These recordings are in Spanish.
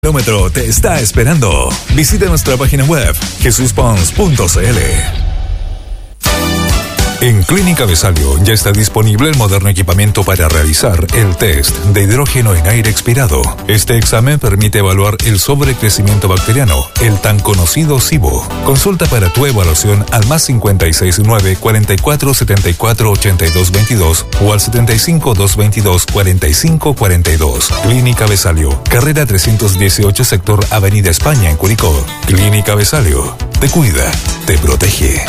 Kilómetro te está esperando. Visita nuestra página web jesuspons.cl. En Clínica Besalio ya está disponible el moderno equipamiento para realizar el test de hidrógeno en aire expirado. Este examen permite evaluar el sobrecrecimiento bacteriano, el tan conocido SIBO. Consulta para tu evaluación al +569 44 74 82 22 o al 75 222 45 42. Clínica Besalio, carrera 318, sector Avenida España en Curicó. Clínica Besalio, te cuida, te protege.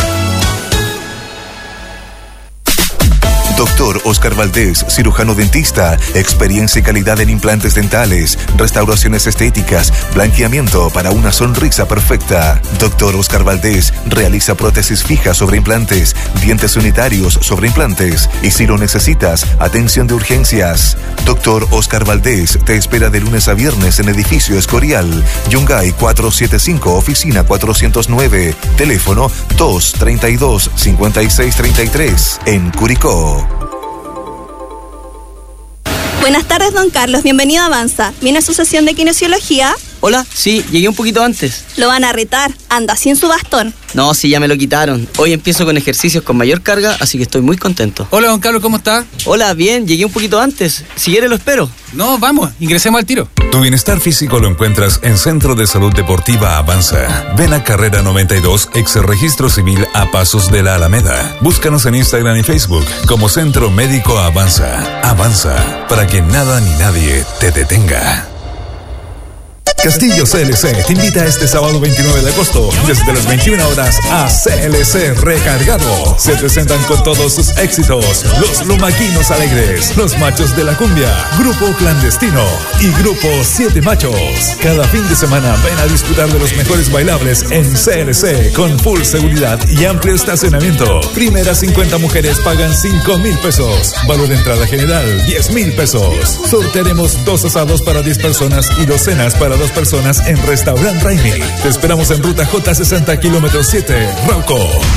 Doctor Oscar Valdés, cirujano dentista, experiencia y calidad en implantes dentales, restauraciones estéticas, blanqueamiento para una sonrisa perfecta. Doctor Oscar Valdés realiza prótesis fijas sobre implantes, dientes unitarios sobre implantes y si lo necesitas, atención de urgencias. Doctor Oscar Valdés te espera de lunes a viernes en Edificio Escorial, Yungay 475, oficina 409, teléfono 232-5633, en Curicó. Buenas tardes, don Carlos. Bienvenido a Avanza. ¿Viene a su sesión de kinesiología? Hola, sí, llegué un poquito antes. Lo van a retar. Anda sin su bastón. No, sí, ya me lo quitaron. Hoy empiezo con ejercicios con mayor carga, así que estoy muy contento. Hola, don Carlos, ¿cómo está? Hola, bien, llegué un poquito antes. Si quiere lo espero. No, vamos, ingresemos al tiro. Tu bienestar físico lo encuentras en Centro de Salud Deportiva Avanza. Ven a Carrera 92, ex Registro Civil a pasos de la Alameda. Búscanos en Instagram y Facebook como Centro Médico Avanza. Avanza, para que nada ni nadie te detenga. Castillo CLC te invita este sábado 29 de agosto desde las 21 horas a CLC Recargado. Se presentan con todos sus éxitos los Lumaquinos Alegres, los Machos de la Cumbia, Grupo Clandestino y Grupo 7 Machos. Cada fin de semana ven a disfrutar de los mejores bailables en CLC con full seguridad y amplio estacionamiento. Primeras 50 mujeres pagan 5,000 pesos. Valor de entrada general 10,000 pesos. Sortearemos 2 asados para 10 personas y 2 cenas para 2 personas en Restaurant Raimi. Te esperamos en ruta J60 kilómetro 7, Rauco.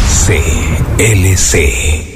CLC.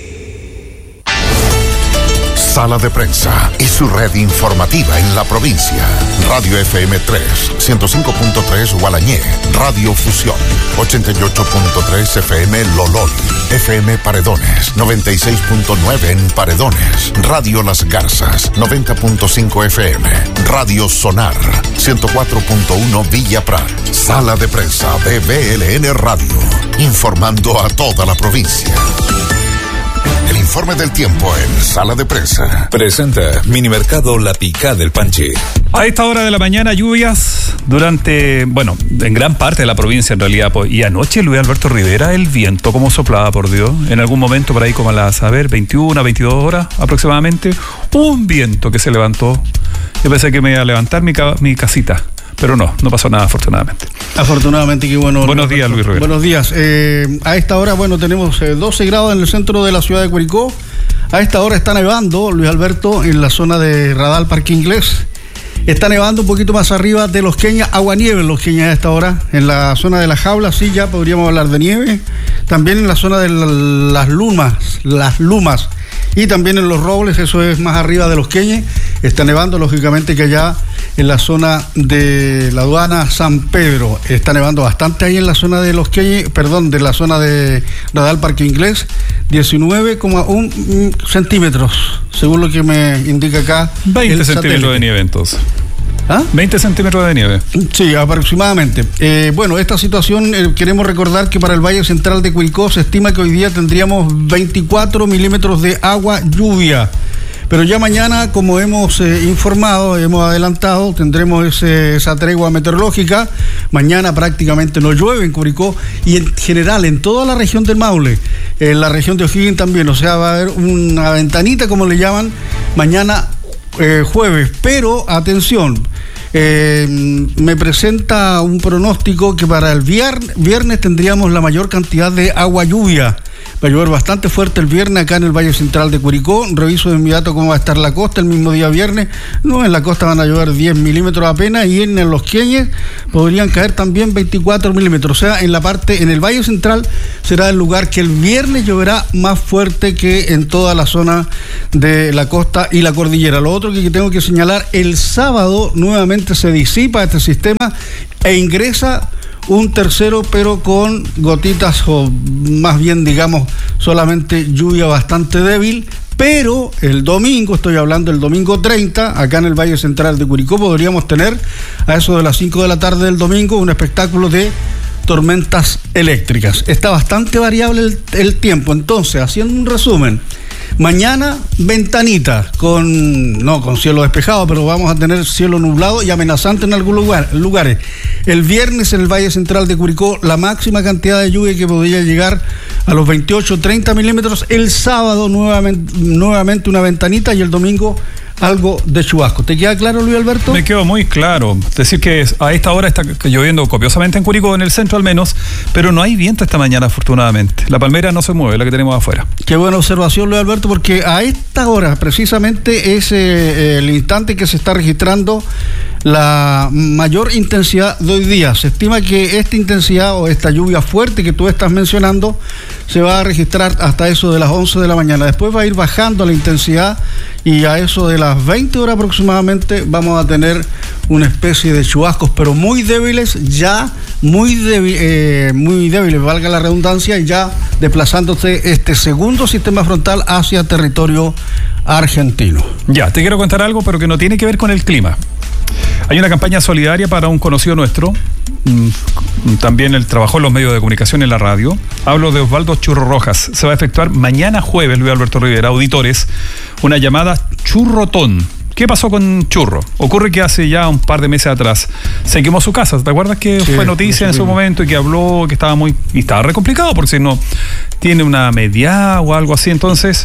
Sala de Prensa y su red informativa en la provincia. Radio FM3, 105.3 Gualañé, Radio Fusión, 88.3 FM Lolol, FM Paredones, 96.9 en Paredones, Radio Las Garzas, 90.5 FM, Radio Sonar, 104.1 Villa Prat. Sala de Prensa de BLN Radio, informando a toda la provincia. El informe del tiempo en Sala de Prensa. Presenta Minimercado La Picá del Panche. A esta hora de la mañana lluvias durante, en gran parte de la provincia en realidad. Y anoche Luis Alberto Rivera, el viento como soplaba, por Dios. En algún momento por ahí como a las, 21, 22 horas aproximadamente, un viento que se levantó. Yo pensé que me iba a levantar mi casita. Pero no pasó nada, afortunadamente. Afortunadamente, qué bueno. Buenos días, Luis Rivera. Buenos días. A esta hora, tenemos 12 grados en el centro de la ciudad de Curicó. A esta hora está nevando, Luis Alberto, en la zona de Radal Parque Inglés. Está nevando un poquito más arriba de Los Queñas, aguanieve en Los Queñas a esta hora. En la zona de la Jaula, sí, ya podríamos hablar de nieve. También en la zona de las Lumas. Y también en Los Robles, eso es más arriba de Los Queñes. Está nevando, lógicamente, que allá en la zona de la aduana San Pedro. Está nevando bastante ahí en la zona de Los Queñes, de la zona de Radal Parque Inglés. 19,1 centímetros, según lo que me indica acá. 20 centímetros de nieve entonces. ¿Ah? 20 centímetros de nieve. Sí, aproximadamente. Esta situación, queremos recordar que para el Valle Central de Curicó se estima que hoy día tendríamos 24 milímetros de agua lluvia. Pero ya mañana, como hemos informado, hemos adelantado, tendremos esa tregua meteorológica. Mañana prácticamente no llueve en Curicó y en general en toda la región del Maule, en la región de O'Higgins también. O sea, va a haber una ventanita, como le llaman, mañana jueves. Pero atención, me presenta un pronóstico que para el viernes tendríamos la mayor cantidad de agua lluvia. Va a llover bastante fuerte el viernes acá en el Valle Central de Curicó. Reviso de inmediato cómo va a estar la costa el mismo día viernes. No, en la costa van a llover 10 milímetros apenas y en los Queñes podrían caer también 24 milímetros. O sea, en el Valle Central será el lugar que el viernes lloverá más fuerte que en toda la zona de la costa y la cordillera. Lo otro que tengo que señalar, el sábado nuevamente se disipa este sistema e ingresa un tercero, pero con gotitas, o más bien digamos solamente lluvia bastante débil. Pero el domingo, estoy hablando del domingo 30, acá en el Valle Central de Curicó, podríamos tener a eso de las 5 de la tarde del domingo un espectáculo de tormentas eléctricas. Está bastante variable el tiempo. Entonces, haciendo un resumen, mañana ventanita con cielo despejado, pero vamos a tener cielo nublado y amenazante en algunos lugares. El viernes en el Valle Central de Curicó la máxima cantidad de lluvia que podría llegar a los 28-30 milímetros. El sábado nuevamente una ventanita y el domingo algo de chubasco. ¿Te queda claro, Luis Alberto? Me quedó muy claro. Es decir, que a esta hora está lloviendo copiosamente en Curicó, en el centro al menos, pero no hay viento esta mañana, afortunadamente. La palmera no se mueve, la que tenemos afuera. Qué buena observación, Luis Alberto, porque a esta hora precisamente es el instante que se está registrando la mayor intensidad de hoy día. Se estima que esta intensidad o esta lluvia fuerte que tú estás mencionando se va a registrar hasta eso de las 11 de la mañana. Después va a ir bajando la intensidad y a eso de las 20 horas aproximadamente vamos a tener una especie de chubascos, pero muy débiles, muy débiles, valga la redundancia, y ya desplazándose este segundo sistema frontal hacia territorio argentino. Ya, te quiero contar algo, pero que no tiene que ver con el clima. Hay una campaña solidaria para un conocido nuestro, también él trabajó en los medios de comunicación en la radio. Hablo de Osvaldo Churro Rojas. Se va a efectuar mañana jueves, Luis Alberto Rivera, auditores, una llamada Churrotón. ¿Qué pasó con Churro? Ocurre que hace ya un par de meses atrás se quemó su casa. ¿Te acuerdas que fue noticia en su momento y que habló que estaba estaba re complicado porque si no tiene una media o algo así? Entonces,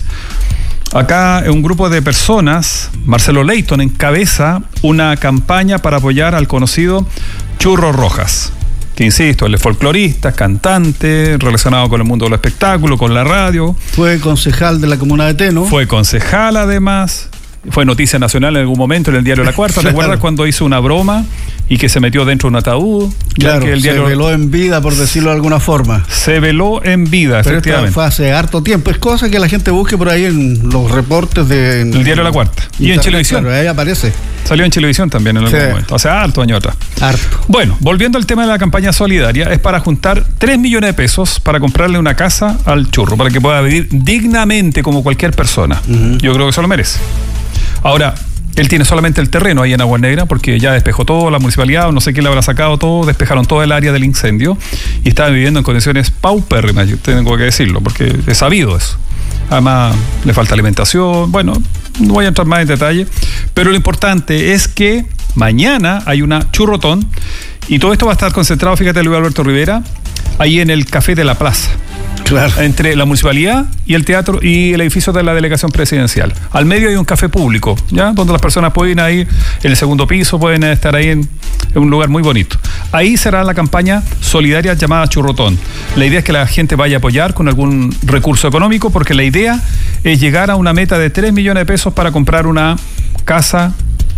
acá un grupo de personas, Marcelo Leighton encabeza una campaña para apoyar al conocido Churro Rojas, que insisto, él es folclorista, cantante, relacionado con el mundo del espectáculo, con la radio. Fue concejal de la comuna de Teno. Fue concejal además. Fue noticia nacional en algún momento en el diario La Cuarta. ¿Te acuerdas cuando hizo una broma y que se metió dentro de un ataúd? Claro, que se veló en vida, por decirlo de alguna forma. Se veló en vida, pero efectivamente. Esto fue hace harto tiempo. Es cosa que la gente busque por ahí en los reportes del diario La Cuarta. Y en Chilevisión. Claro, ahí aparece. Salió en Chilevisión también en algún momento. Hace harto años atrás. Harto. Bueno, volviendo al tema de la campaña solidaria, es para juntar 3 millones de pesos para comprarle una casa al Churro, para que pueda vivir dignamente como cualquier persona. Yo creo que eso lo merece. Ahora, él tiene solamente el terreno ahí en Agua Negra, porque ya despejó todo, la municipalidad, o no sé quién le habrá sacado todo, despejaron todo el área del incendio y está viviendo en condiciones paupérrimas, yo tengo que decirlo, porque es sabido eso. Además, le falta alimentación, bueno, no voy a entrar más en detalle, pero lo importante es que mañana hay una churrotón y todo esto va a estar concentrado, fíjate, Luis Alberto Rivera, ahí en el Café de la Plaza. Claro. Entre la municipalidad y el teatro y el edificio de la delegación presidencial. Al medio hay un café público, ¿ya? Donde las personas pueden ir en el segundo piso, pueden estar ahí en un lugar muy bonito. Ahí será la campaña solidaria llamada Churrotón. La idea es que la gente vaya a apoyar con algún recurso económico, porque la idea es llegar a una meta de 3 millones de pesos para comprar una casa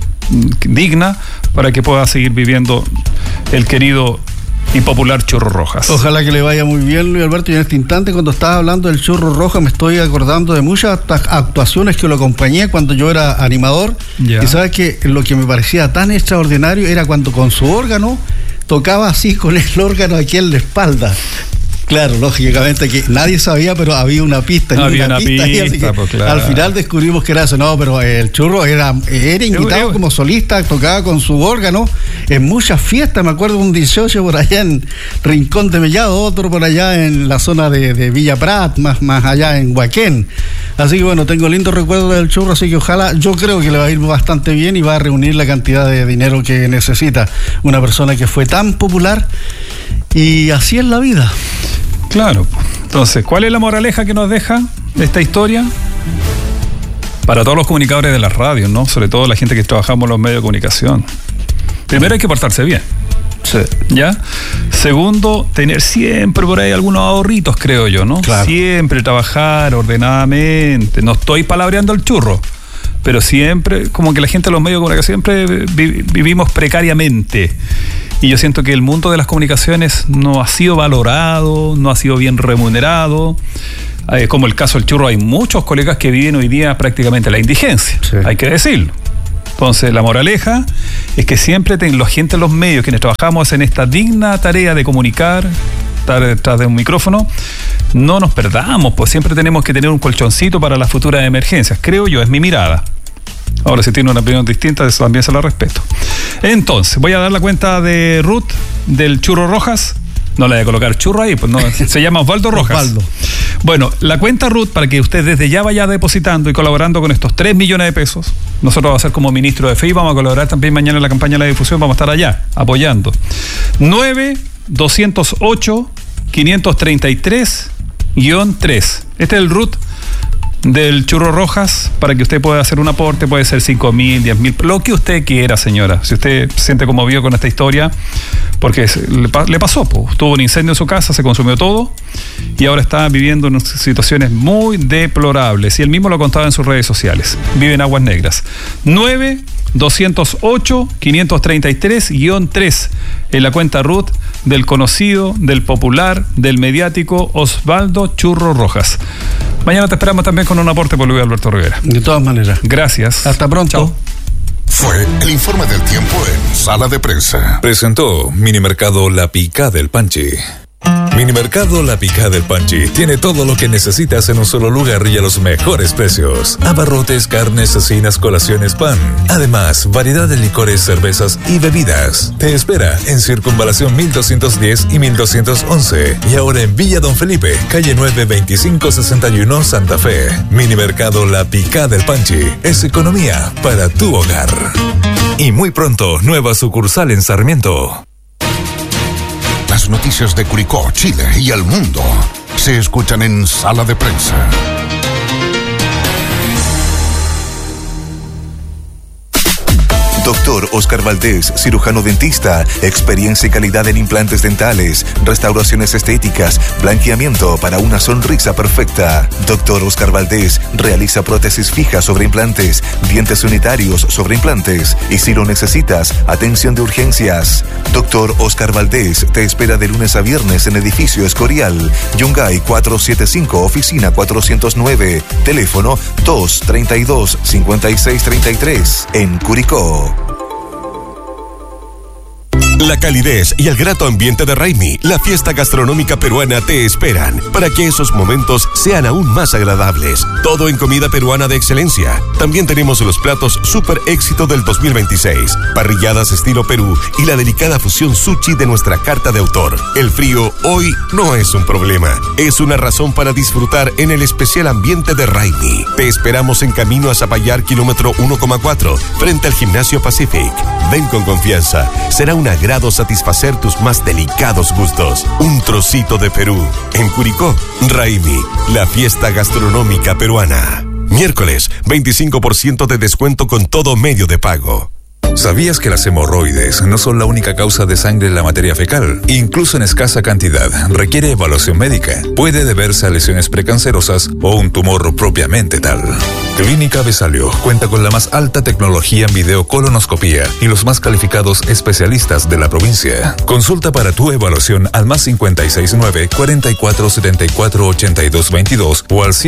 digna para que pueda seguir viviendo el querido y popular Churro Rojas. Ojalá que le vaya muy bien, Luis Alberto. Y en este instante, cuando estabas hablando del Churro Rojas, me estoy acordando de muchas actuaciones que lo acompañé cuando yo era animador. Y sabes que lo que me parecía tan extraordinario era cuando con su órgano tocaba así con el órgano aquí en la espalda. Claro, lógicamente que nadie sabía, pero había una pista. Había una pista ahí, así que pues, claro. Al final descubrimos que era eso. No, pero el Churro era invitado como solista, tocaba con su órgano en muchas fiestas. Me acuerdo un 18 por allá en Rincón de Mellado, otro por allá en la zona de Villa Prat, más allá en Huaquén. Así que bueno, tengo lindos recuerdos del Churro, así que ojalá, yo creo que le va a ir bastante bien y va a reunir la cantidad de dinero que necesita una persona que fue tan popular, y así es la vida. Claro. Entonces, ¿cuál es la moraleja que nos deja esta historia? Para todos los comunicadores de las radios, ¿no? Sobre todo la gente que trabajamos en los medios de comunicación. Primero hay que portarse bien. Sí. ¿Ya? Segundo, tener siempre por ahí algunos ahorritos, creo yo, ¿no? Claro. Siempre trabajar ordenadamente. No estoy palabreando el churro, pero siempre, como que la gente de los medios de comunicación siempre vivimos precariamente. Y yo siento que el mundo de las comunicaciones no ha sido valorado, no ha sido bien remunerado. Como el caso del churro, hay muchos colegas que viven hoy día prácticamente la indigencia, sí. Hay que decirlo. Entonces, la moraleja es que siempre la gente en los medios, quienes trabajamos en esta digna tarea de comunicar, estar detrás de un micrófono, no nos perdamos, pues siempre tenemos que tener un colchoncito para las futuras emergencias, creo yo, es mi mirada. Ahora, si tiene una opinión distinta, eso también se la respeto. Entonces, voy a dar la cuenta de Ruth del Churro Rojas. No le voy a colocar churro ahí, pues no, se llama Osvaldo Rojas. Osvaldo. Bueno, la cuenta Ruth, para que usted desde ya vaya depositando y colaborando con estos 3 millones de pesos. Nosotros vamos a ser como ministro de FEI, vamos a colaborar también mañana en la campaña de la difusión, vamos a estar allá, apoyando. 9-208-533-3. Este es el Ruth del Churro Rojas, para que usted pueda hacer un aporte, puede ser 5.000, 10.000, lo que usted quiera, señora. Si usted se siente conmovido con esta historia, porque le pasó, tuvo un incendio en su casa, se consumió todo y ahora está viviendo en situaciones muy deplorables, y él mismo lo contaba en sus redes sociales. Vive en aguas negras. 9-208-533-3 en la cuenta Ruth del conocido, del popular, del mediático Osvaldo Churro Rojas. Mañana te esperamos también con un aporte por Luis Alberto Rivera. De todas maneras. Gracias. Hasta pronto. Chao. Fue el informe del tiempo en Sala de Prensa. Presentó Minimercado La Picá del Panchi. Minimercado La Picá del Panchi tiene todo lo que necesitas en un solo lugar y a los mejores precios. Abarrotes, carnes, cecinas, colaciones, pan. Además, variedad de licores, cervezas y bebidas. Te espera en Circunvalación 1210 y 1211. Y ahora en Villa Don Felipe, calle 9, 2561, Santa Fe. Minimercado La Picá del Panchi es economía para tu hogar. Y muy pronto, nueva sucursal en Sarmiento. Las noticias de Curicó, Chile y el mundo se escuchan en Sala de Prensa. Doctor Oscar Valdés, cirujano dentista, experiencia y calidad en implantes dentales, restauraciones estéticas, blanqueamiento para una sonrisa perfecta. Doctor Oscar Valdés realiza prótesis fijas sobre implantes, dientes unitarios sobre implantes y, si lo necesitas, atención de urgencias. Doctor Oscar Valdés te espera de lunes a viernes en Edificio Escorial, Yungay 475, oficina 409, teléfono 232-5633, en Curicó. La calidez y el grato ambiente de Raimi, la fiesta gastronómica peruana, te esperan para que esos momentos sean aún más agradables. Todo en comida peruana de excelencia. También tenemos los platos super éxito del 2026, parrilladas estilo Perú y la delicada fusión sushi de nuestra carta de autor. El frío hoy no es un problema, es una razón para disfrutar en el especial ambiente de Raimi. Te esperamos en camino a Zapallar, kilómetro 1,4, frente al Gimnasio Pacific. Ven con confianza, será un agrado satisfacer tus más delicados gustos. Un trocito de Perú. En Curicó, Raimi, la fiesta gastronómica peruana. Miércoles, 25% de descuento con todo medio de pago. ¿Sabías que las hemorroides no son la única causa de sangre en la materia fecal? Incluso en escasa cantidad, requiere evaluación médica. Puede deberse a lesiones precancerosas o un tumor propiamente tal. Clínica Besalio cuenta con la más alta tecnología en videocolonoscopía y los más calificados especialistas de la provincia. Consulta para tu evaluación al más 569-4474-8222 o al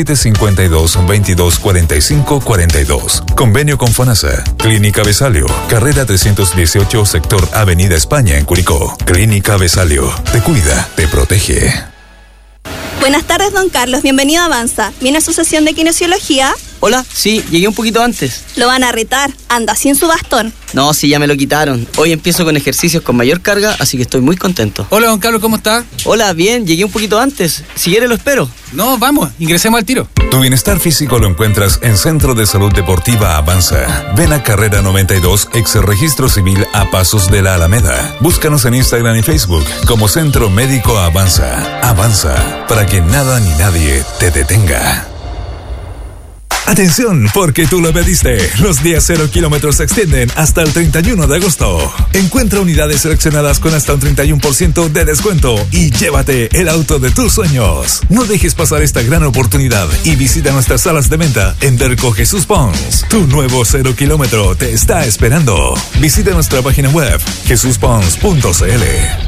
752-2245-42. Convenio con FONASA. Clínica Besalio, carrera 318, sector Avenida España, en Curicó. Clínica Besalio. Te cuida, te protege. Buenas tardes, don Carlos. Bienvenido a Avanza. ¿Viene a su sesión de kinesiología? Hola, sí, llegué un poquito antes. Lo van a retar. Anda sin su bastón. No, sí, ya me lo quitaron. Hoy empiezo con ejercicios con mayor carga, así que estoy muy contento. Hola, don Carlos, ¿cómo está? Hola, bien, llegué un poquito antes. Si quiere lo espero. No, vamos, ingresemos al tiro. Tu bienestar físico lo encuentras en Centro de Salud Deportiva Avanza. Ven a Carrera 92, ex Registro Civil, a pasos de la Alameda. Búscanos en Instagram y Facebook como Centro Médico Avanza. Avanza, para que nada ni nadie te detenga. Atención, porque tú lo pediste. Los días 0 kilómetros se extienden hasta el 31 de agosto. Encuentra unidades seleccionadas con hasta un 31% de descuento y llévate el auto de tus sueños. No dejes pasar esta gran oportunidad y visita nuestras salas de venta en Derco Jesús Pons. Tu nuevo 0 kilómetro te está esperando. Visita nuestra página web jesuspons.cl.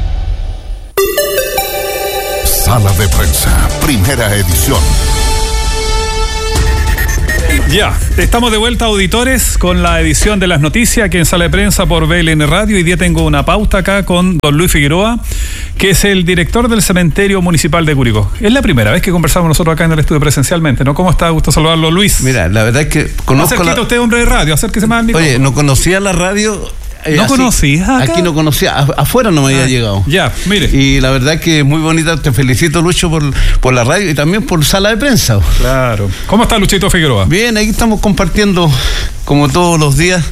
Sala de prensa, primera edición. Ya, estamos de vuelta, auditores, con la edición de las noticias aquí en Sala de Prensa por BLN Radio. Hoy día tengo una pauta acá con don Luis Figueroa, que es el director del Cementerio Municipal de Curicó. Es la primera vez que conversamos nosotros acá en el estudio presencialmente, ¿no? ¿Cómo está? Gusto saludarlo, Luis. Mira, la verdad es que conozco usted, hombre de radio, acérquese más al micrófono. Oye, no conocía la radio. ¿No conocías acá? Aquí no conocía, afuera no me había llegado. Ya, mire. Y la verdad que es muy bonita, te felicito, Lucho, por la radio y también por Sala de Prensa. Claro. ¿Cómo está Luchito Figueroa? Bien, aquí estamos compartiendo, como todos los días,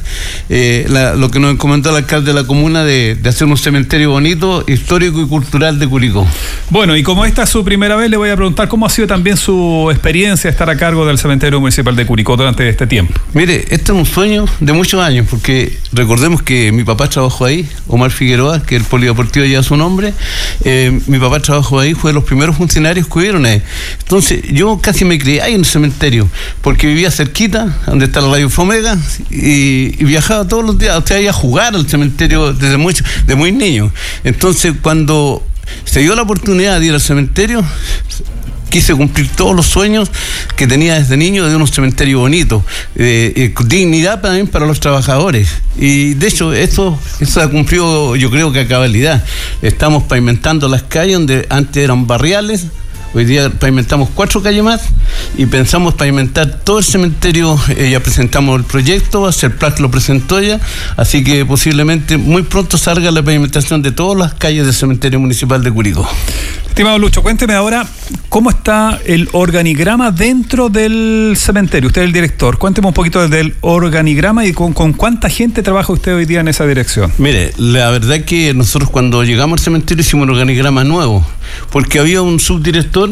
lo que nos comentó el alcalde de la comuna de hacer un cementerio bonito, histórico y cultural de Curicó. Bueno, y como esta es su primera vez, le voy a preguntar cómo ha sido también su experiencia estar a cargo del Cementerio Municipal de Curicó durante este tiempo. Mire, este es un sueño de muchos años, porque recordemos que mi papá trabajó ahí, Omar Figueroa, que el polideportivo lleva su nombre. Mi papá trabajó ahí, fue de los primeros funcionarios que hubieron ahí. Entonces, yo casi me crié ahí en el cementerio, porque vivía cerquita, donde está la radio Fomega, y viajaba todos los días, usted iba a jugar al cementerio de muy niño. Entonces, cuando se dio la oportunidad de ir al cementerio, quise cumplir todos los sueños que tenía desde niño de unos cementerios bonitos, dignidad también para los trabajadores. Y de hecho, esto se ha cumplido, yo creo que a cabalidad. Estamos pavimentando las calles donde antes eran barriales. Hoy día pavimentamos 4 calles más y pensamos pavimentar todo el cementerio. Ya presentamos el proyecto, Serplac lo presentó ya, así que posiblemente muy pronto salga la pavimentación de todas las calles del cementerio municipal de Curicó. Estimado Lucho, cuénteme ahora cómo está el organigrama dentro del cementerio. Usted es el director, cuénteme un poquito del organigrama y con cuánta gente trabaja usted hoy día en esa dirección. Mire, la verdad es que nosotros cuando llegamos al cementerio hicimos un organigrama nuevo, porque había un subdirector.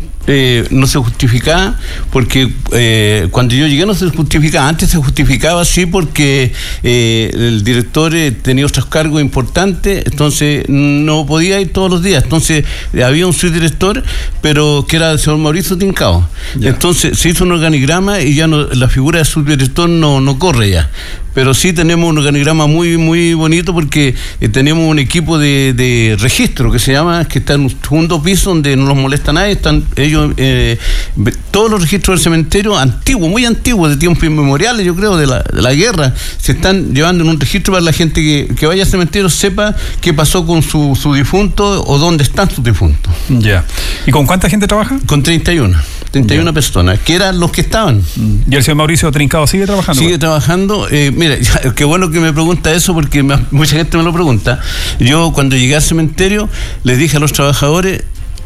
No se justificaba porque cuando yo llegué no se justificaba. Antes se justificaba sí porque el director tenía otros cargos importantes, entonces no podía ir todos los días. Entonces había un subdirector, pero que era el señor Mauricio Tincao. Entonces se hizo un organigrama y ya no, la figura de subdirector no corre ya. Pero sí tenemos un organigrama muy muy bonito porque tenemos un equipo de registro que se llama, que está en un segundo piso donde no los molesta nadie. Están ellos, todos los registros del cementerio antiguos, muy antiguos, de tiempos inmemoriales, yo creo, de la guerra, se están llevando en un registro para la gente que vaya al cementerio sepa qué pasó con su difunto o dónde están sus difuntos. Ya. ¿Y con cuánta gente trabaja? Con 31 personas, que eran los que estaban. ¿Y el señor Mauricio Trincao sigue trabajando? Sigue trabajando. Mira, qué bueno que me pregunta eso porque mucha gente me lo pregunta. Yo cuando llegué al cementerio les dije a los trabajadores,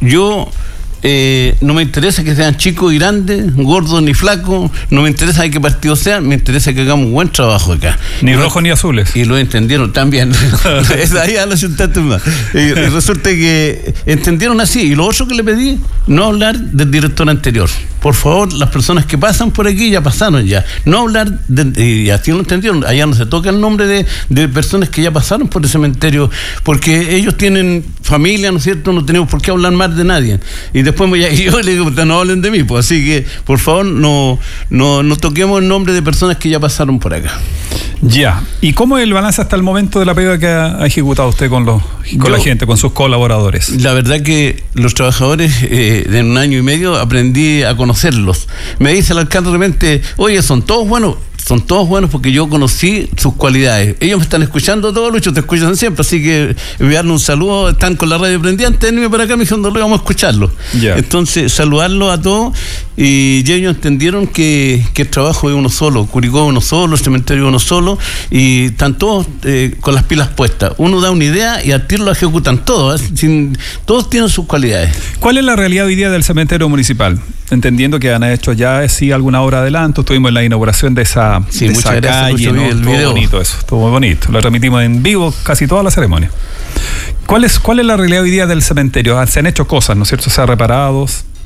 no me interesa que sean chicos y grandes, gordos ni flacos, no me interesa de qué partido sean, me interesa que hagamos un buen trabajo acá. Ni rojos ni azules. Y lo entendieron también. Ahí a los más. Y resulta que entendieron así. Y lo otro que le pedí, no hablar del director anterior. Por favor, las personas que pasan por aquí ya pasaron ya. No hablar y así lo entendieron. Allá no se toca el nombre de personas que ya pasaron por el cementerio, porque ellos tienen familia, ¿no es cierto? No tenemos por qué hablar mal de nadie. Y después yo le digo, no hablen de mí, pues. Así que, por favor, no toquemos el nombre de personas que ya pasaron por acá. Ya. ¿Y cómo es el balance hasta el momento de la pega que ha ejecutado usted con la gente, con sus colaboradores? La verdad que los trabajadores, de un año y medio, aprendí a conocerlos. Me dice el alcalde de repente, oye, son todos buenos porque yo conocí sus cualidades. Ellos me están escuchando todos, Lucho, te escuchan siempre, así que enviarle un saludo. Están con la radio prendida, antes de venirme para acá me dijeron, no, vamos a escucharlo. Yeah. Entonces, saludarlos a todos, y ellos entendieron que el trabajo es uno solo, Curicó es uno solo, el cementerio es uno solo, y están todos con las pilas puestas. Uno da una idea y al tiro lo ejecutan todos, todos tienen sus cualidades. ¿Cuál es la realidad hoy día del cementerio municipal? Entendiendo que han hecho ya alguna hora adelanto, estuvimos en la inauguración de esa calle, ¿no? Estuvo bonito eso, estuvo muy bonito. Lo transmitimos en vivo casi toda la ceremonia. ¿Cuál es la realidad hoy día del cementerio? Se han hecho cosas, ¿no es cierto? Se ha reparado.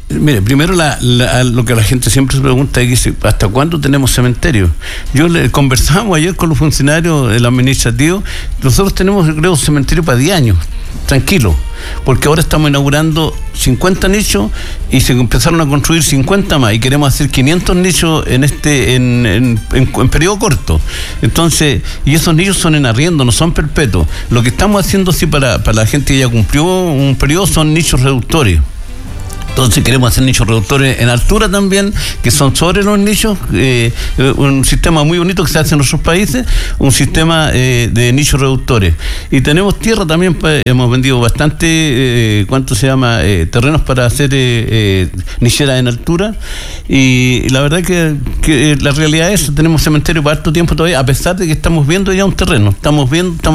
Mire, primero lo que la gente siempre se pregunta es que ¿hasta cuándo tenemos cementerio? Conversamos ayer con los funcionarios del administrativo. Nosotros tenemos, yo creo, un cementerio para 10 años, tranquilo, porque ahora estamos inaugurando 50 nichos y se empezaron a construir 50 más y queremos hacer 500 nichos en periodo corto. Entonces, y esos nichos son en arriendo, no son perpetuos. Lo que estamos haciendo sí para la gente que ya cumplió un periodo son nichos reductores. Entonces queremos hacer nichos reductores en altura también, que son sobre los nichos, un sistema muy bonito que se hace en otros países, un sistema de nichos reductores. Y tenemos tierra también, hemos vendido bastante, terrenos para hacer nicheras en altura. Y la verdad que la realidad es, tenemos cementerio para harto tiempo todavía, a pesar de que estamos viendo ya un terreno. No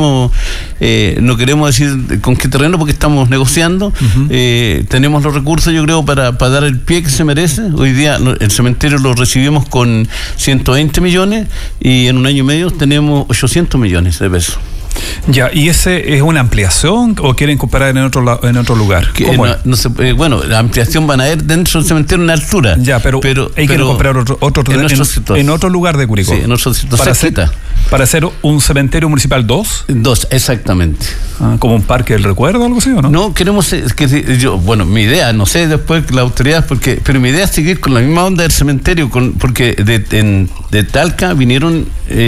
queremos decir con qué terreno porque estamos negociando. Tenemos los recursos, yo creo, para dar el pie que se merece. Hoy día el cementerio lo recibimos con 120 millones y en un año y medio tenemos 800 millones de pesos. Ya, ¿y ese es una ampliación o quieren comprar en otro lugar? ¿Cómo bueno, la ampliación van a ir dentro del cementerio en altura. Ya, pero hay que comprar otro en otro lugar de Curicó. Sí, en otro sector. ¿Para hacer un cementerio municipal 2? 2, exactamente. ¿Como un parque del recuerdo o algo así o no? No, queremos mi idea, no sé después la autoridad, pero mi idea es seguir con la misma onda del cementerio, porque de Talca vinieron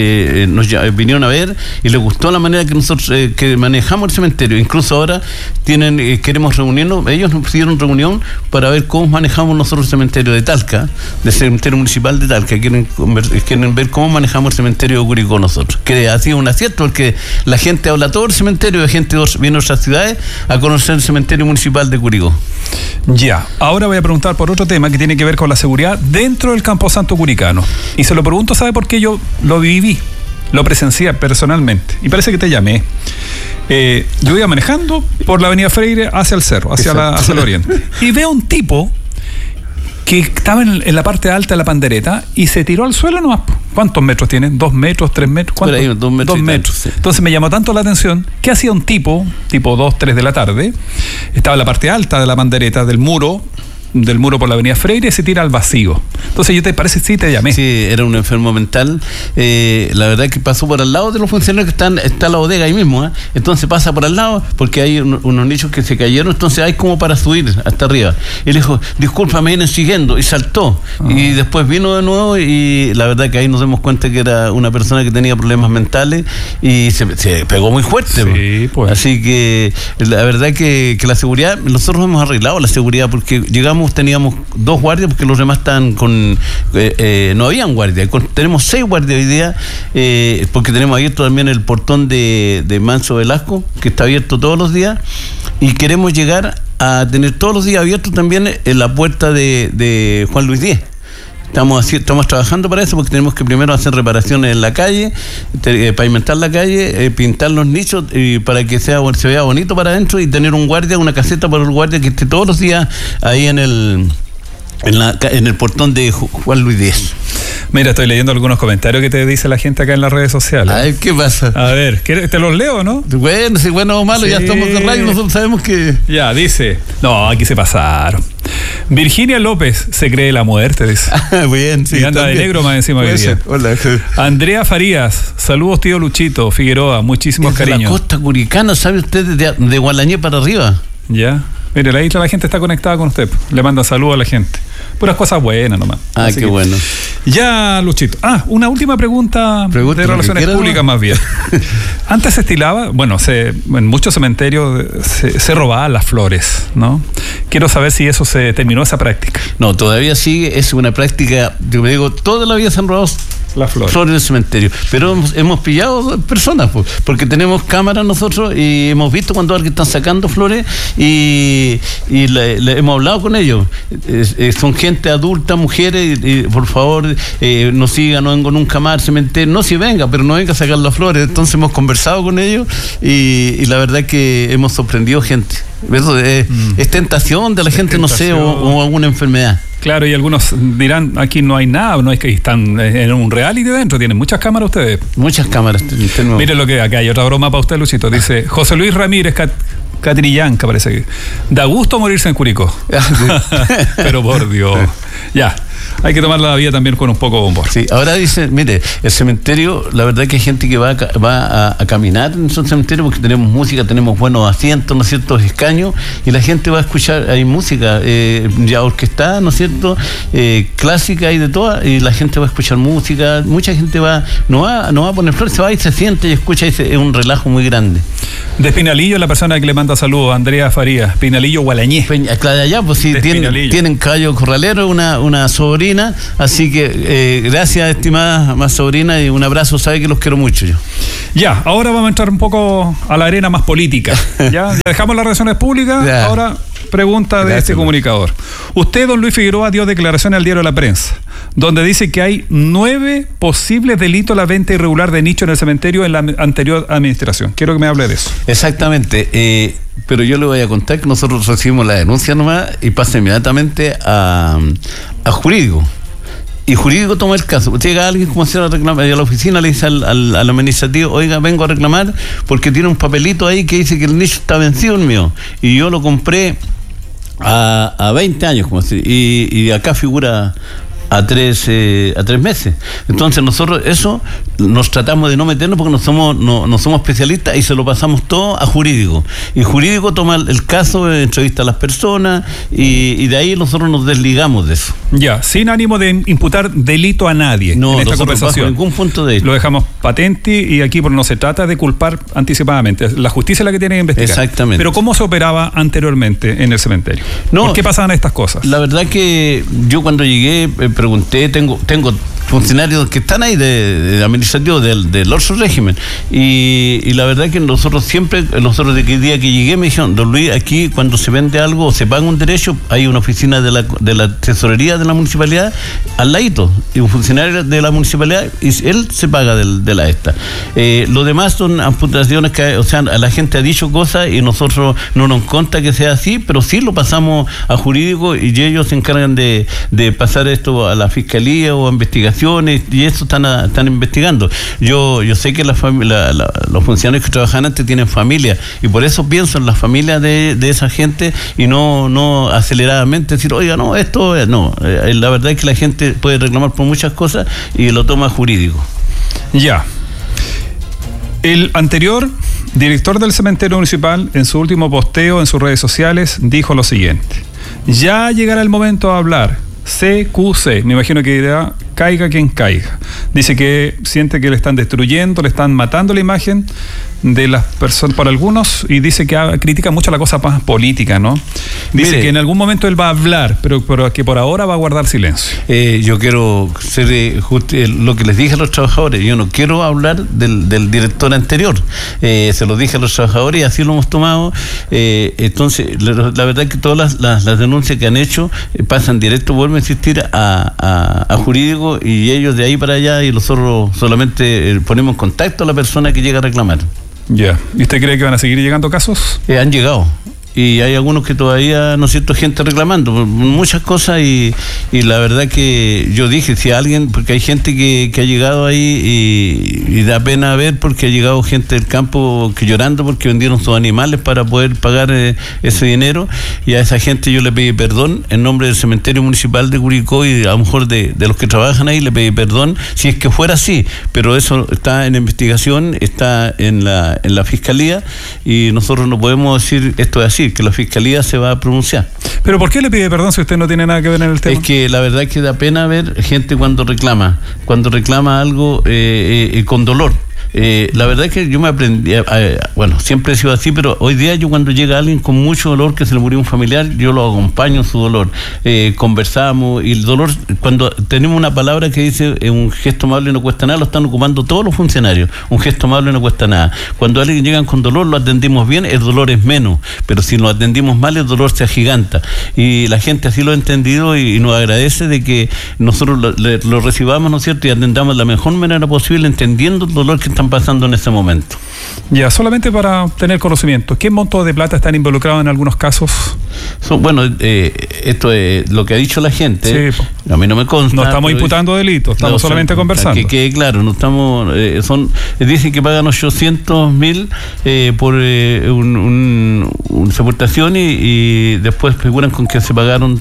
a ver y les gustó la manera que nosotros que manejamos el cementerio. Incluso ahora queremos reunirnos, ellos nos pidieron reunión para ver cómo manejamos nosotros el cementerio de Talca, del cementerio municipal de Talca. Quieren ver cómo manejamos el cementerio de Curicó nosotros, que ha sido un acierto porque la gente habla todo el cementerio, la gente viene a otras ciudades a conocer el cementerio municipal de Curicó. Ya, ahora voy a preguntar por otro tema que tiene que ver con la seguridad dentro del Camposanto curicano, y se lo pregunto, ¿sabe por qué? Yo lo viví, lo presencié personalmente y parece que te llamé. Yo iba manejando por la avenida Freire hacia el cerro, hacia el oriente, y veo un tipo que estaba en la parte alta de la pandereta y se tiró al suelo nomás. ¿Cuántos metros tiene? ¿2 metros? ¿3 metros? ¿Cuántos? Ahí, 2 metros. 2 metros. Sí. Entonces me llamó tanto la atención que hacía un tipo 2, 3 de la tarde, estaba en la parte alta de la pandereta del muro por la avenida Freire, se tira al vacío. Entonces yo sí te llamé. Sí, era un enfermo mental. La verdad que pasó por al lado de los funcionarios que está la bodega ahí mismo, entonces pasa por al lado porque hay unos nichos que se cayeron, entonces hay como para subir hasta arriba. Y le dijo, disculpa, me vienen siguiendo, y saltó. Y después vino de nuevo y la verdad que ahí nos dimos cuenta que era una persona que tenía problemas mentales y se pegó muy fuerte. Sí, pues. Así que la verdad que la seguridad, nosotros hemos arreglado la seguridad porque teníamos 2 guardias porque los demás estaban no habían guardias. Tenemos 6 guardias hoy día porque tenemos abierto también el portón de Manso Velasco, que está abierto todos los días, y queremos llegar a tener todos los días abierto también en la puerta de Juan Luis Díez. Estamos trabajando para eso porque tenemos que primero hacer reparaciones en la calle, pavimentar la calle, pintar los nichos y para que se vea bonito para adentro, y tener un guardia, una caseta para el guardia que esté todos los días ahí en el portón de Juan Luis Díez. Mira, estoy leyendo algunos comentarios que te dice la gente acá en las redes sociales. Ay, ¿qué pasa? A ver, ¿te los leo, no? Bueno, si bueno o malo, sí. Ya estamos de radio, nosotros sabemos que... Ya, dice... No, aquí se pasaron. Virginia López se cree la muerte, dice. Bien, sí. Y anda también de negro más encima que día. Hola. Andrea Farías, saludos tío Luchito Figueroa, muchísimos cariños. De la costa curicana, ¿sabe usted? De Gualañé para arriba. Ya. Mire, la gente está conectada con usted. Le manda saludos a la gente. Puras cosas buenas nomás. Así qué bueno. Ya, Luchito. Una última pregunta de relaciones públicas más bien. Antes se estilaba, en muchos cementerios se robaban las flores, ¿no? Quiero saber si eso se terminó, esa práctica. No, todavía sigue, es una práctica, yo me digo, toda la vida se han robado las flores del cementerio, pero hemos pillado personas, porque tenemos cámaras nosotros y hemos visto cuando alguien está sacando flores y hemos hablado con ellos. Son gente adulta, mujeres, y por favor no siga, no vengo nunca más al cementerio, no si venga, pero no venga a sacar las flores. Entonces hemos conversado con ellos y la verdad que hemos sorprendido gente. Es tentación de la gente, no sé, o alguna enfermedad. Claro, y algunos dirán, aquí no hay nada, no es que están en un reality dentro, tienen muchas cámaras ustedes. Muchas cámaras. Mire lo que acá hay otra broma para usted, Luchito. Dice, José Luis Ramírez Catrillanca parece que. Da gusto morirse en Curicó. Pero por Dios. Ya. Hay que tomar la vida también con un poco de humor. Sí, ahora dice, mire, el cementerio, la verdad que hay gente que va a caminar en esos cementerios porque tenemos música, tenemos buenos asientos, ¿no es cierto?, escaños, y la gente va a escuchar, hay música ya orquestada, ¿no es cierto?, clásica y de toda, y la gente va a escuchar música, mucha gente no va a poner flores, se va y se siente y escucha, y es un relajo muy grande. De Espinalillo, la persona que le manda saludos, Andrea Farías, Espinalillo Gualañé. Claro, allá, pues sí, tienen caballo corralero, una sobrina, así que gracias, estimada más sobrina, y un abrazo, sabe que los quiero mucho yo. Ya, ahora vamos a entrar un poco a la arena más política. Ya dejamos las relaciones públicas, ya. Ahora pregunta de este comunicador. Usted, don Luis Figueroa, dio declaraciones al diario La Prensa, donde dice que hay 9 posibles delitos a la venta irregular de nicho en el cementerio en la anterior administración. Quiero que me hable de eso. Exactamente, pero yo le voy a contar que nosotros recibimos la denuncia nomás y pasa inmediatamente a jurídico. Y jurídico toma el caso. Llega alguien como si a reclamar, y a la oficina le dice al administrativo, oiga, vengo a reclamar porque tiene un papelito ahí que dice que el nicho está vencido, el mío, y yo lo compré a 20 años, como así, y acá figura a 3 meses. Entonces nosotros eso nos tratamos de no meternos porque no somos especialistas, y se lo pasamos todo a jurídico, y jurídico toma el caso, entrevista a las personas, y de ahí nosotros nos desligamos de eso. Ya, sin ánimo de imputar delito a nadie en esta conversación. Bajo ningún punto de esto. Lo dejamos patente, y aquí no se trata de culpar anticipadamente. La justicia es la que tiene que investigar. Exactamente. Pero ¿cómo se operaba anteriormente en el cementerio? ¿Por qué pasaban estas cosas? La verdad que yo cuando llegué pregunté, tengo funcionarios que están ahí de administrativo del otro régimen, y la verdad que nosotros de que el día que llegué me dijeron, don Luis, aquí cuando se vende algo o se paga un derecho, hay una oficina de la tesorería de la municipalidad al ladito, y un funcionario de la municipalidad, y él se paga de la esta. Lo demás son amputaciones que, o sea, la gente ha dicho cosas y nosotros no nos consta que sea así, pero sí lo pasamos a jurídico, y ellos se encargan de pasar esto a la fiscalía o a investigaciones, y eso están investigando. Yo sé que los funcionarios que trabajan antes tienen familia, y por eso pienso en las familias de esa gente, y no aceleradamente decir, oiga, no, esto no. La verdad es que la gente puede reclamar por muchas cosas y lo toma jurídico. Ya. El anterior director del cementerio municipal, en su último posteo en sus redes sociales, dijo lo siguiente: ya llegará el momento de hablar. CQC, me imagino que dirá caiga quien caiga. Dice que siente que le están destruyendo, le están matando la imagen de las personas por algunos, y dice que critica mucho la cosa más política, ¿no? Dice que en algún momento él va a hablar, pero que por ahora va a guardar silencio. Yo quiero ser lo que les dije a los trabajadores. Yo no quiero hablar del director anterior. Se lo dije a los trabajadores y así lo hemos tomado. Entonces, la verdad es que todas las denuncias que han hecho pasan directo, vuelven a insistir a jurídico, y ellos de ahí para allá, y nosotros solamente ponemos en contacto a la persona que llega a reclamar. Ya. ¿Y usted cree que van a seguir llegando casos? Han llegado. Y hay algunos que todavía, ¿no es cierto?, gente reclamando muchas cosas, y la verdad que yo dije, si alguien, porque hay gente que ha llegado ahí y da pena ver, porque ha llegado gente del campo que llorando porque vendieron sus animales para poder pagar ese dinero, y a esa gente yo le pedí perdón en nombre del cementerio municipal de Curicó, y a lo mejor de los que trabajan ahí le pedí perdón si es que fuera así, pero eso está en investigación, está en la fiscalía, y nosotros no podemos decir esto es así, que la fiscalía se va a pronunciar. ¿Pero por qué le pide perdón si usted no tiene nada que ver en el tema? Es que la verdad es que da pena ver gente cuando reclama algo con dolor. La verdad es que yo me aprendí, bueno, siempre he sido así, pero hoy día yo cuando llega alguien con mucho dolor, que se le murió un familiar, yo lo acompaño en su dolor, conversamos, y el dolor, cuando tenemos una palabra que dice un gesto amable no cuesta nada, lo están ocupando todos los funcionarios, un gesto amable no cuesta nada. Cuando alguien llega con dolor, lo atendimos bien, el dolor es menos, pero si lo atendimos mal, el dolor se agiganta, y la gente así lo ha entendido, y nos agradece de que nosotros lo recibamos, ¿no es cierto?, y atendamos de la mejor manera posible, entendiendo el dolor que están pasando en este momento. Ya, solamente para tener conocimiento, ¿qué montos de plata están involucrados en algunos casos? Bueno, esto es lo que ha dicho la gente. Sí. A mí no me consta. No estamos imputando delitos, estamos solamente conversando. Que quede claro, no estamos. Dicen que pagan 800.000 por sepultación y después figuran con que se pagaron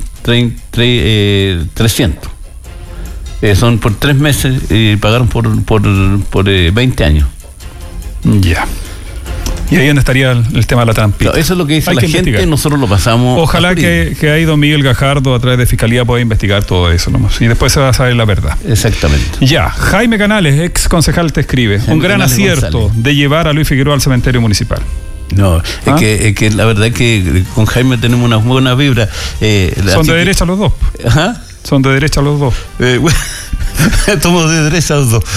300. Son por 3 meses y pagaron por 20 años. Ya. Y ahí donde estaría el tema de la trampita. Eso es lo que dice la gente, nosotros lo pasamos. Ojalá que ahí don Miguel Gajardo a través de Fiscalía pueda investigar todo eso nomás. Y después se va a saber la verdad. Exactamente. Ya, Jaime Canales, ex concejal, te escribe. Un gran Canales acierto González. De llevar a Luis Figueroa al cementerio municipal. No, es que la verdad es que con Jaime tenemos una buena vibra. Son de derecha los dos. ¿Ajá? Son de derecha los dos. Somos de derecha los dos.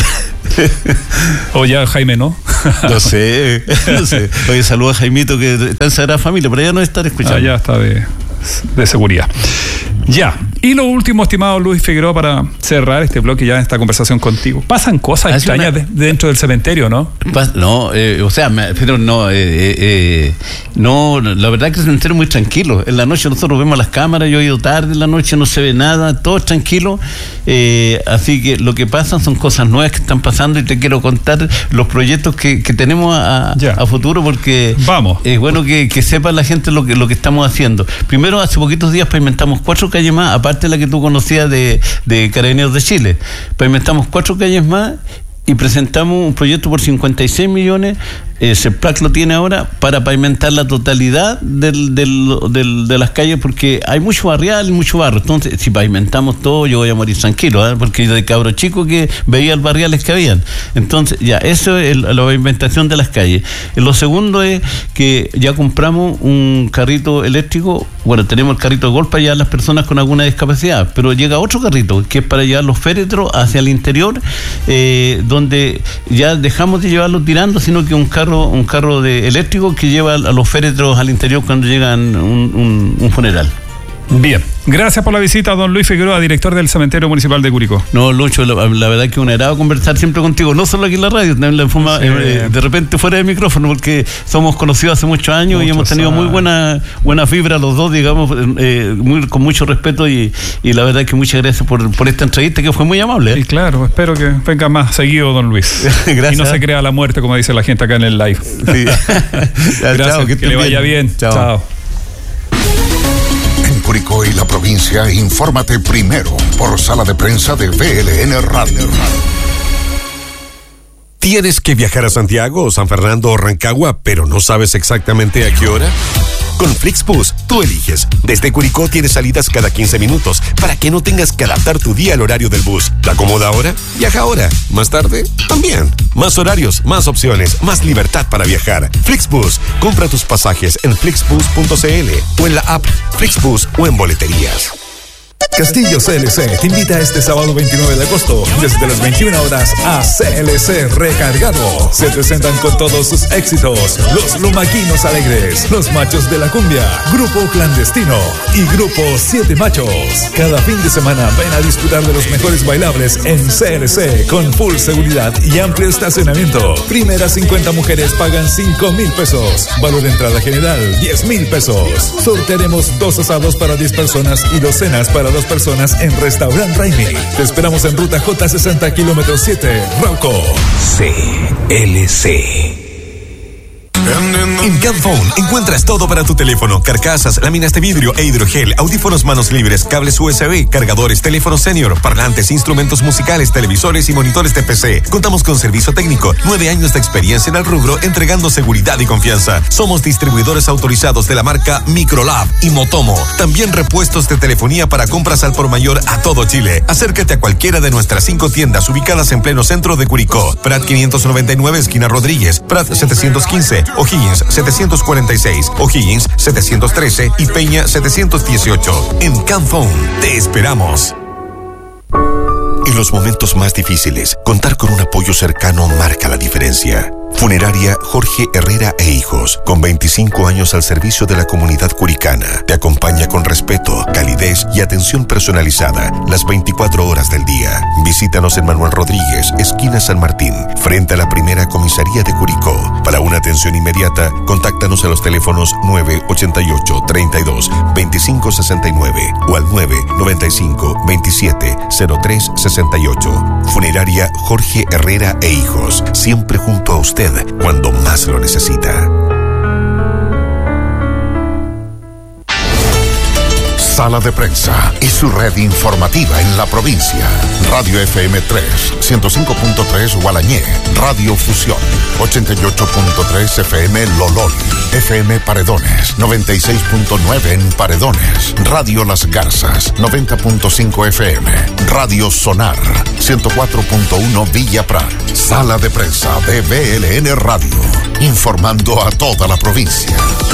O ya Jaime no. No sé. Oye, saluda a Jaimito que está en Sagrada Familia, pero ya no está escuchando. Ya está de seguridad. Ya. Y lo último, estimado Luis Figueroa, para cerrar este bloque ya en esta conversación contigo. Pasan cosas extrañas dentro del cementerio, ¿no? No, pero no, la verdad es que el cementerio es muy tranquilo. En la noche nosotros vemos las cámaras, yo he ido tarde en la noche, no se ve nada, todo es tranquilo. Así que lo que pasa son cosas nuevas que están pasando y te quiero contar los proyectos que tenemos a futuro, porque es bueno que sepa la gente lo que estamos haciendo. Primero, hace poquitos días pavimentamos 4 calles más, aparte de la que tú conocías de Carabineros de Chile. Pavimentamos 4 calles más y presentamos un proyecto por 56 millones. CEPLAC lo tiene ahora para pavimentar la totalidad de las calles, porque hay mucho barrial, mucho barro. Entonces, si pavimentamos todo, yo voy a morir tranquilo, porque yo de cabro chico que veía los barriales que habían. Entonces, ya, eso es la pavimentación de las calles. Lo segundo es que ya compramos un carrito eléctrico. Bueno, tenemos el carrito de golf para llevar a las personas con alguna discapacidad, pero llega otro carrito que es para llevar los féretros hacia el interior, donde ya dejamos de llevarlos tirando, sino que un carro eléctrico que lleva a los féretros al interior cuando llegan un funeral. Bien, gracias por la visita, don Luis Figueroa, director del Cementerio Municipal de Curicó. No, Lucho, la verdad es que un agrado conversar siempre contigo, no solo aquí en la radio, también la forma, de repente fuera de micrófono, porque somos conocidos hace muchos años y hemos tenido muy buena fibra los dos, digamos, con mucho respeto y la verdad es que muchas gracias por esta entrevista que fue muy amable. Y claro, espero que venga más seguido, don Luis. Gracias. Y no se crea la muerte, como dice la gente acá en el live. Sí. Gracias, chao, que le vaya bien. Chao. En Curicó y la provincia, infórmate primero por Sala de Prensa de VLN Radio. ¿Tienes que viajar a Santiago, San Fernando o Rancagua, pero no sabes exactamente a qué hora? Con Flixbus, tú eliges. Desde Curicó tienes salidas cada 15 minutos para que no tengas que adaptar tu día al horario del bus. ¿Te acomoda ahora? Viaja ahora. ¿Más tarde? También. Más horarios, más opciones, más libertad para viajar. Flixbus. Compra tus pasajes en flixbus.cl o en la app Flixbus o en boleterías. Castillo CLC te invita este sábado 29 de agosto desde las 21 horas a CLC Recargado. Se presentan con todos sus éxitos los Lumaquinos Alegres, los Machos de la Cumbia, Grupo Clandestino y Grupo 7 Machos. Cada fin de semana ven a disfrutar de los mejores bailables en CLC con full seguridad y amplio estacionamiento. Primeras 50 mujeres pagan 5,000 pesos. Valor de entrada general 10,000 pesos. Sortearemos 2 asados para 10 personas y 2 cenas para 2 personas en Restaurant Raimi. Te esperamos en ruta J60 km 7, Rauco. CLC. En Camphone encuentras todo para tu teléfono: carcasas, láminas de vidrio e hidrogel, audífonos manos libres, cables USB, cargadores, teléfonos senior, parlantes, instrumentos musicales, televisores y monitores de PC. Contamos con servicio técnico, 9 años de experiencia en el rubro, entregando seguridad y confianza. Somos distribuidores autorizados de la marca Microlab y Motomo. También repuestos de telefonía para compras al por mayor a todo Chile. Acércate a cualquiera de nuestras 5 tiendas ubicadas en pleno centro de Curicó: Prat 599, esquina Rodríguez; Prat 715, O'Higgins 746, O'Higgins 713 y Peña 718. En Camphone te esperamos. En los momentos más difíciles, contar con un apoyo cercano marca la diferencia. Funeraria Jorge Herrera e Hijos, con 25 años al servicio de la comunidad curicana, te acompaña con respeto, calidez y atención personalizada las 24 horas del día. Visítanos en Manuel Rodríguez, esquina San Martín, frente a la primera comisaría de Curicó. Para una atención inmediata, contáctanos a los teléfonos 988 32 25 69 o al 995 27 03 68. Funeraria Jorge Herrera e Hijos, siempre junto a usted cuando más lo necesita. Sala de Prensa y su red informativa en la provincia. Radio FM 3, 105.3 Gualañé, Radio Fusión, 88.3 FM Lolol, FM Paredones, 96.9 en Paredones, Radio Las Garzas, 90.5 FM, Radio Sonar, 104.1 Villa Prat. Sala de Prensa de BLN Radio, informando a toda la provincia.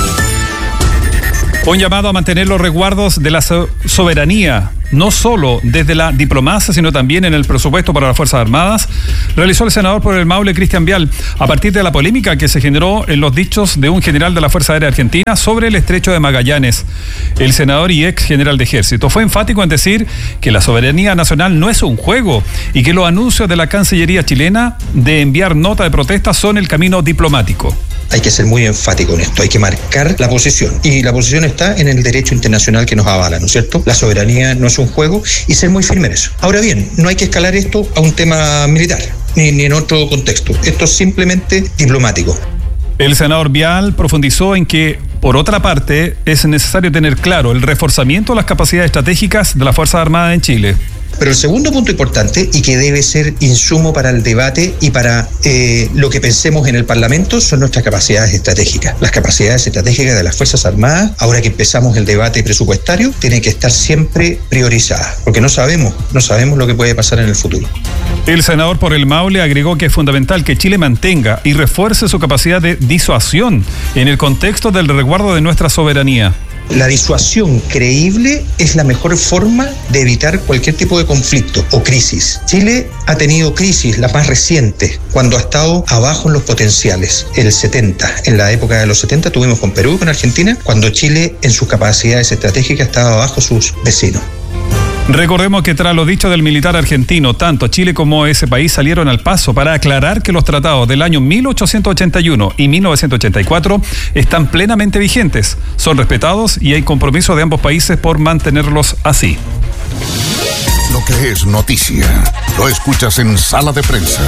Un llamado a mantener los resguardos de la soberanía, no solo desde la diplomacia, sino también en el presupuesto para las Fuerzas Armadas, realizó el senador por el Maule, Cristian Vial, a partir de la polémica que se generó en los dichos de un general de la Fuerza Aérea Argentina sobre el Estrecho de Magallanes. El senador y ex general de Ejército fue enfático en decir que la soberanía nacional no es un juego y que los anuncios de la Cancillería chilena de enviar nota de protesta son el camino diplomático. Hay que ser muy enfático en esto, hay que marcar la posición. Y la posición está en el derecho internacional que nos avala, ¿no es cierto? La soberanía no es un juego y ser muy firme en eso. Ahora bien, no hay que escalar esto a un tema militar, ni en otro contexto. Esto es simplemente diplomático. El senador Vial profundizó en que, por otra parte, es necesario tener claro el reforzamiento de las capacidades estratégicas de las Fuerzas Armadas en Chile. Pero el segundo punto importante, y que debe ser insumo para el debate y para lo que pensemos en el Parlamento, son nuestras capacidades estratégicas. Las capacidades estratégicas de las Fuerzas Armadas, ahora que empezamos el debate presupuestario, tienen que estar siempre priorizadas, porque no sabemos lo que puede pasar en el futuro. El senador por el Maule agregó que es fundamental que Chile mantenga y refuerce su capacidad de disuasión en el contexto del resguardo de nuestra soberanía. La disuasión creíble es la mejor forma de evitar cualquier tipo de conflicto o crisis. Chile ha tenido crisis, las más recientes, cuando ha estado abajo en los potenciales. En la época de los 70 tuvimos con Perú y con Argentina, cuando Chile en sus capacidades estratégicas estaba abajo sus vecinos. Recordemos que tras los dichos del militar argentino, tanto Chile como ese país salieron al paso para aclarar que los tratados del año 1881 y 1984 están plenamente vigentes, son respetados y hay compromiso de ambos países por mantenerlos así. Lo que es noticia, lo escuchas en Sala de Prensa.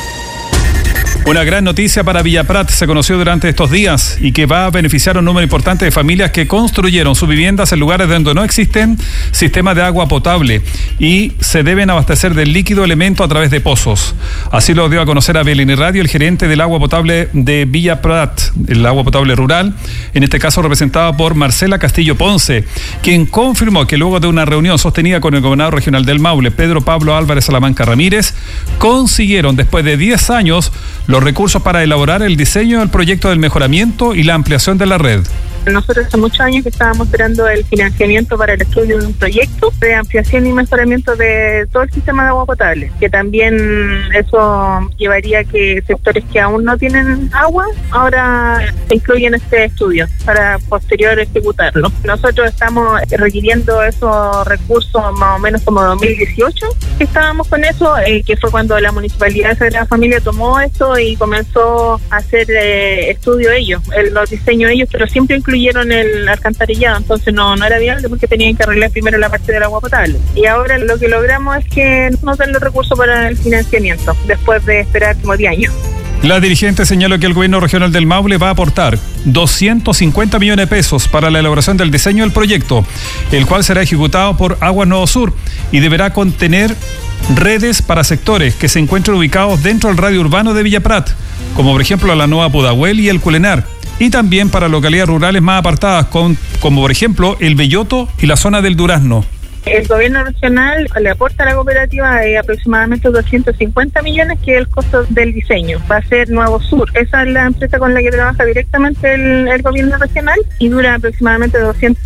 Una gran noticia para Villa Prat se conoció durante estos días y que va a beneficiar a un número importante de familias que construyeron sus viviendas en lugares donde no existen sistemas de agua potable y se deben abastecer del líquido elemento a través de pozos. Así lo dio a conocer a BLN Radio el gerente del agua potable de Villa Prat, el agua potable rural, en este caso representada por Marcela Castillo Ponce, quien confirmó que luego de una reunión sostenida con el gobernador regional del Maule, Pedro Pablo Álvarez Salamanca Ramírez, consiguieron después de 10 años los recursos para elaborar el diseño del proyecto del mejoramiento y la ampliación de la red. Nosotros hace muchos años que estábamos esperando el financiamiento para el estudio de un proyecto de ampliación y mejoramiento de todo el sistema de agua potable, que también eso llevaría a que sectores que aún no tienen agua ahora se incluyen en este estudio para posterior ejecutarlo. Nosotros estamos requiriendo esos recursos más o menos como 2018, que estábamos con eso, que fue cuando la Municipalidad de Sagrada Familia tomó esto y comenzó a hacer estudio ellos, los diseños ellos, pero siempre incluyeron el alcantarillado, entonces no era viable porque tenían que arreglar primero la parte del agua potable. Y ahora lo que logramos es que nos den los recursos para el financiamiento, después de esperar como 10 años. La dirigente señaló que el gobierno regional del Maule va a aportar 250 millones de pesos para la elaboración del diseño del proyecto, el cual será ejecutado por Aguas Nuevo Sur y deberá contener redes para sectores que se encuentren ubicados dentro del radio urbano de Villa Prat, como por ejemplo la Nueva Pudahuel y el Culenar, y también para localidades rurales más apartadas, como por ejemplo el Belloto y la zona del Durazno. El gobierno regional le aporta a la cooperativa aproximadamente 250 millones, que es el costo del diseño. Va a ser Nuevo Sur. Esa es la empresa con la que trabaja directamente el gobierno regional y dura aproximadamente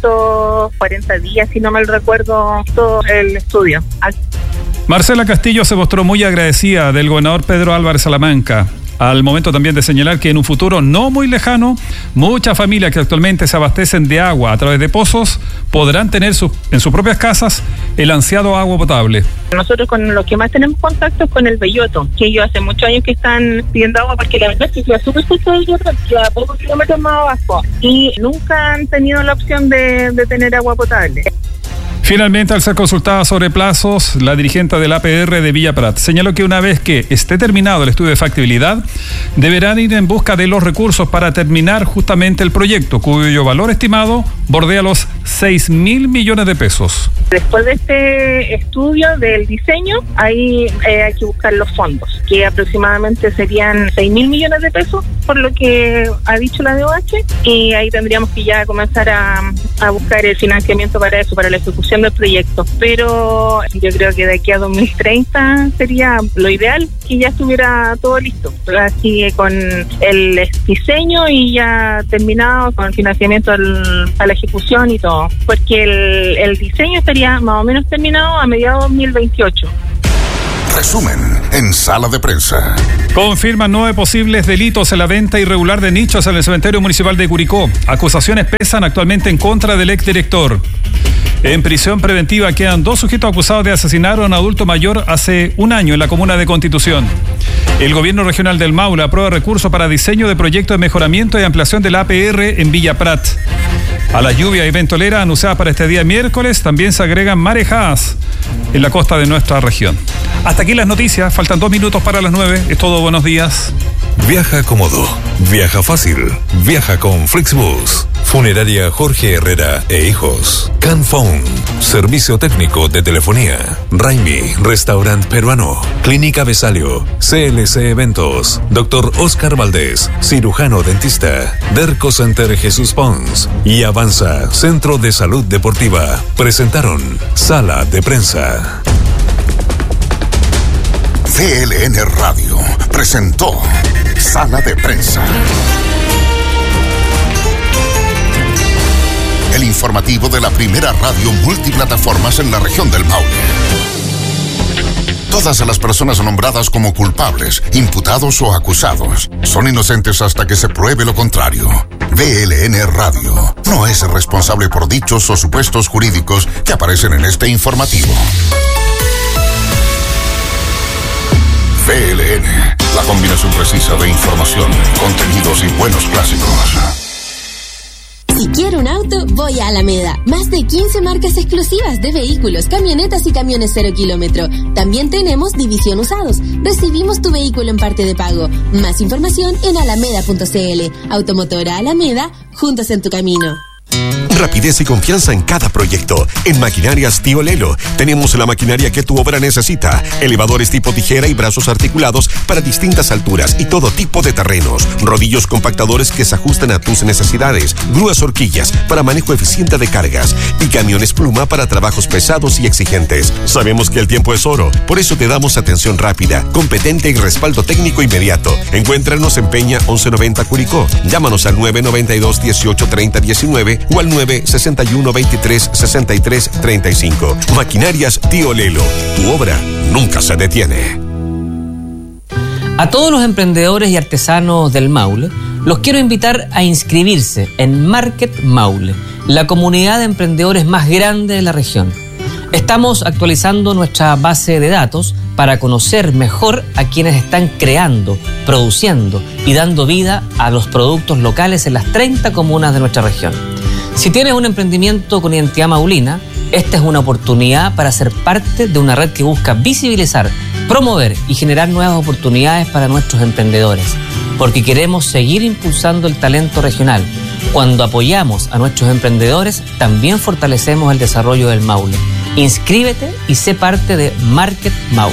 240 días, si no mal recuerdo, todo el estudio. Marcela Castillo se mostró muy agradecida del gobernador Pedro Álvarez Salamanca, al momento también de señalar que en un futuro no muy lejano, muchas familias que actualmente se abastecen de agua a través de pozos podrán tener en sus propias casas el ansiado agua potable. Nosotros con los que más tenemos contacto es con el Belloto, que ellos hace muchos años que están pidiendo agua, porque la verdad es que queda súper cerca de Belloto, queda a pocos kilómetros más abajo, y nunca han tenido la opción de tener agua potable. Finalmente, al ser consultada sobre plazos, la dirigente del APR de Villa Prat señaló que una vez que esté terminado el estudio de factibilidad, deberán ir en busca de los recursos para terminar justamente el proyecto, cuyo valor estimado bordea los 6.000 millones de pesos. Después de este estudio del diseño, ahí hay que buscar los fondos, que aproximadamente serían 6.000 millones de pesos, por lo que ha dicho la DOH, y ahí tendríamos que ya comenzar a buscar el financiamiento para eso, para la ejecución del proyecto. Pero yo creo que de aquí a 2030 sería lo ideal que ya estuviera todo listo, así con el diseño y ya terminado con el financiamiento a la ejecución y todo, porque el diseño estaría más o menos terminado a mediados de 2028. Resumen en Sala de Prensa. Confirman 9 posibles delitos en la venta irregular de nichos en el cementerio municipal de Curicó. Acusaciones pesan actualmente en contra del exdirector. En prisión preventiva quedan 2 sujetos acusados de asesinar a un adulto mayor hace un año en la comuna de Constitución. El gobierno regional del Maule aprueba recursos para diseño de proyecto de mejoramiento y ampliación del APR en Villa Prat. A la lluvia y ventolera anunciadas para este día miércoles también se agregan marejadas en la costa de nuestra región. Hasta aquí las noticias, faltan 2 minutos para las 9. Es todo, buenos días. Viaja cómodo, viaja fácil, viaja con Flixbus. Funeraria Jorge Herrera e Hijos. Canphone, servicio técnico de telefonía. Raimi, restaurante peruano. Clínica Besalio, CLC Eventos. Dr. Oscar Valdés, cirujano dentista. Derco Center Jesús Pons y Avanza, Centro de Salud Deportiva. Presentaron Sala de Prensa. CLN Radio presentó Sala de Prensa. El informativo de la primera radio multiplataformas en la región del Maule. Todas las personas nombradas como culpables, imputados o acusados son inocentes hasta que se pruebe lo contrario. VLN Radio no es responsable por dichos o supuestos jurídicos que aparecen en este informativo. VLN, la combinación precisa de información, contenidos y buenos clásicos. Si quiero un auto, voy a Alameda. Más de 15 marcas exclusivas de vehículos, camionetas y camiones 0 kilómetro. También tenemos división usados. Recibimos tu vehículo en parte de pago. Más información en alameda.cl. Automotora Alameda, juntos en tu camino. Rapidez y confianza en cada proyecto. En Maquinarias Tío Lelo tenemos la maquinaria que tu obra necesita. Elevadores tipo tijera y brazos articulados para distintas alturas y todo tipo de terrenos. Rodillos compactadores que se ajustan a tus necesidades. Grúas horquillas para manejo eficiente de cargas. Y camiones pluma para trabajos pesados y exigentes. Sabemos que el tiempo es oro, por eso te damos atención rápida, competente y respaldo técnico inmediato. Encuéntranos en Peña 1190 Curicó. Llámanos al 992 18 30 19 o al 961 23 63 35. Maquinarias Tío Lelo. Tu obra nunca se detiene. A todos los emprendedores y artesanos del Maule, los quiero invitar a inscribirse en Market Maule, la comunidad de emprendedores más grande de la región. Estamos actualizando nuestra base de datos para conocer mejor a quienes están creando, produciendo y dando vida a los productos locales en las 30 comunas de nuestra región. Si tienes un emprendimiento con identidad maulina, esta es una oportunidad para ser parte de una red que busca visibilizar, promover y generar nuevas oportunidades para nuestros emprendedores, porque queremos seguir impulsando el talento regional. Cuando apoyamos a nuestros emprendedores, también fortalecemos el desarrollo del Maule. Inscríbete y sé parte de Market Maule.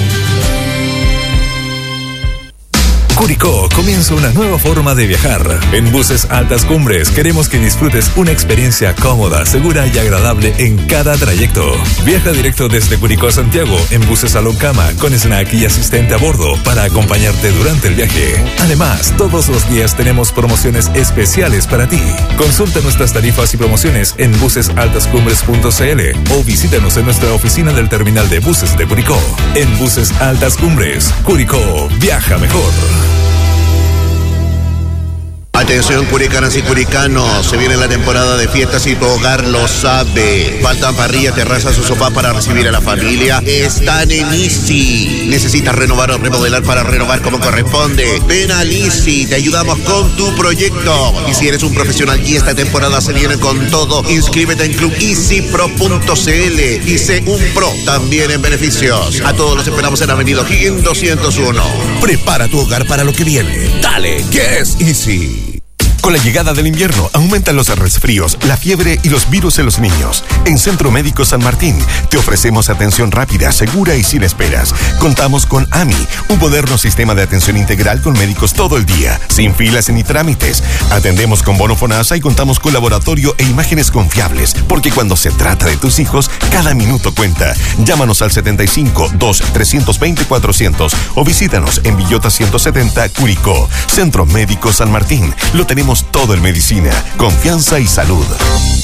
Curicó comienza una nueva forma de viajar. En Buses Altas Cumbres queremos que disfrutes una experiencia cómoda, segura y agradable en cada trayecto. Viaja directo desde Curicó a Santiago en buses a Loncama con snack y asistente a bordo para acompañarte durante el viaje. Además, todos los días tenemos promociones especiales para ti. Consulta nuestras tarifas y promociones en busesaltascumbres.cl o visítanos en nuestra oficina del terminal de buses de Curicó. En Buses Altas Cumbres, Curicó, viaja mejor. Atención curicanas y curicanos, se viene la temporada de fiestas y tu hogar lo sabe. Faltan parrillas, terrazas o sofá para recibir a la familia. Están en Easy. ¿Necesitas renovar o remodelar para renovar como corresponde? Ven a Easy, te ayudamos con tu proyecto. Y si eres un profesional y esta temporada se viene con todo, inscríbete en clubeasypro.cl y sé un pro también en beneficios. A todos los esperamos en Avenida O'Higgins 201. Prepara tu hogar para lo que viene. Dale, que es Easy. Con la llegada del invierno, aumentan los resfríos, la fiebre y los virus en los niños. En Centro Médico San Martín, te ofrecemos atención rápida, segura y sin esperas. Contamos con AMI, un moderno sistema de atención integral con médicos todo el día, sin filas ni trámites. Atendemos con bono FONASA y contamos con laboratorio e imágenes confiables, porque cuando se trata de tus hijos, cada minuto cuenta. Llámanos al 75-2-320-400 o visítanos en Villota 170, Curicó. Centro Médico San Martín, lo tenemos todo en medicina, confianza y salud.